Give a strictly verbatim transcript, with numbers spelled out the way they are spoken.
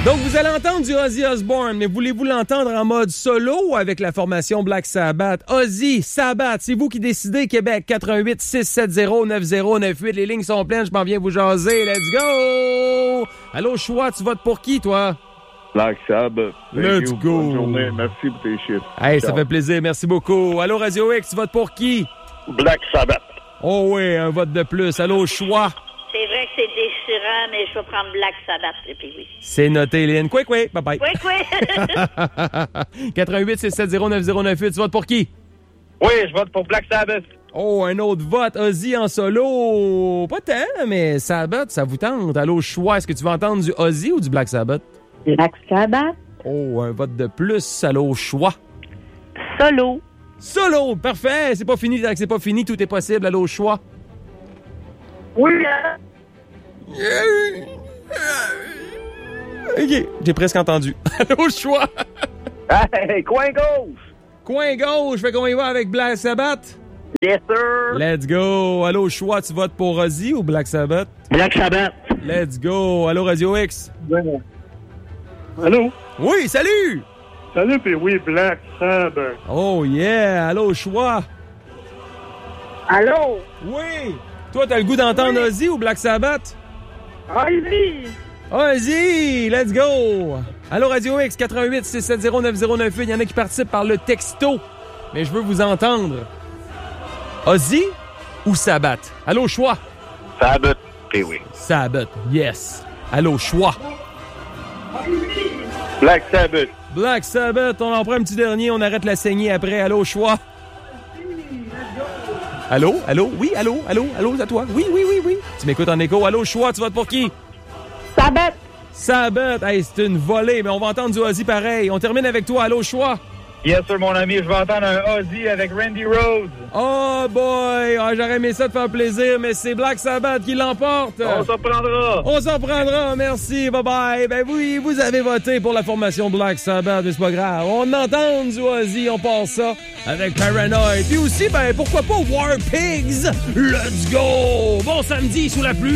Donc, vous allez entendre du Ozzy Osbourne, mais voulez-vous l'entendre en mode solo ou avec la formation Black Sabbath? Ozzy, Sabbath, c'est vous qui décidez. Québec, quatre un huit, six sept zéro, neuf zéro neuf huit. Les lignes sont pleines, je m'en viens vous jaser. Let's go! Allô, choix, tu votes pour qui, toi? Black Sabbath. Let's you. go! Bonne journée. Merci pour tes chiffres. Hey, Ciao. ça fait plaisir, merci beaucoup. Allô, Radio X, tu votes pour qui? Black Sabbath. Oh oui, un vote de plus. Allô, choix. C'est vrai que c'est déchirant, mais je vais prendre Black Sabbath, et puis oui. C'est noté, Lynn. Quick, quick, bye bye. Oui, oui. quatre un huit, six sept zéro, neuf zéro neuf huit, tu votes pour qui? Oui, je vote pour Black Sabbath. Oh, un autre vote. Ozzy en solo. Pas tant, mais Sabbath, ça vous tente. Allô, choix. Est-ce que tu veux entendre du Ozzy ou du Black Sabbath? Black Sabbath. Oh, un vote de plus. Allô, choix. Solo. Solo. Parfait. C'est pas fini. Tant que c'est pas fini, tout est possible. Allô, choix. Oui. OK. J'ai presque entendu. Allô, choix. Hey, coin gauche. Coin gauche. Fait qu'on y va avec Black Sabbath? Yes, sir. Let's go. Allô, choix. Tu votes pour Ozzy ou Black Sabbath? Black Sabbath. Let's go. Allô, Radio X. Allô? Oui, salut. Salut, puis oui, Black Sabbath. Oh yeah. Allô, choix. Allô? Oui. Toi, t'as le goût d'entendre Oui. Ozzy ou Black Sabbath? Ozzy. Ozzy, let's go! Allô, Radio X, quatre un huit, six sept zéro, neuf zéro neuf huit. Il y en a qui participent par le texto, mais je veux vous entendre. Ozzy ou Sabbath? Allô, choix? Sabbath, puis oui. Sabbath, yes. Allô, choix? Black Sabbath. Black Sabbath, on en prend un petit dernier, on arrête la saignée après. Allô, choix? Allô? Allô? Oui, allô? Allô? Allô, c'est à toi? Oui, oui, oui, oui. Tu m'écoutes en écho. Allô, choix, tu votes pour qui? Sabbath. Sabbath, hey, c'est une volée, mais on va entendre du Ozzy pareil. On termine avec toi. Allô, choix? Yes, sir, mon ami. Je vais entendre un Ozzy avec Randy Rhoads. Oh boy! Ah, j'aurais aimé ça te faire plaisir, mais c'est Black Sabbath qui l'emporte. On s'en prendra. On s'en prendra, merci, bye bye. Ben oui, vous avez voté pour la formation Black Sabbath, mais c'est pas grave. On entend du Ozzy, on passe ça avec Paranoid. Puis aussi, ben pourquoi pas War Pigs? Let's go! Bon samedi sous la pluie.